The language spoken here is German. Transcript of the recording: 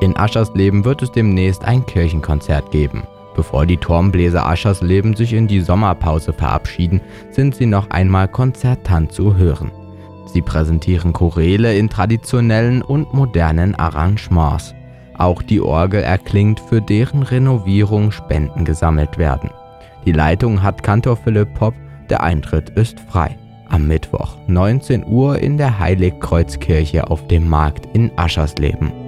In Aschersleben wird es demnächst ein Kirchenkonzert geben. Bevor die Turmbläser Aschersleben sich in die Sommerpause verabschieden, sind sie noch einmal konzertant zu hören. Sie präsentieren Choräle in traditionellen und modernen Arrangements. Auch die Orgel erklingt, für deren Renovierung Spenden gesammelt werden. Die Leitung hat Kantor Philipp Popp, der Eintritt ist frei. Am Mittwoch, 19 Uhr in der Heiligkreuzkirche auf dem Markt in Aschersleben.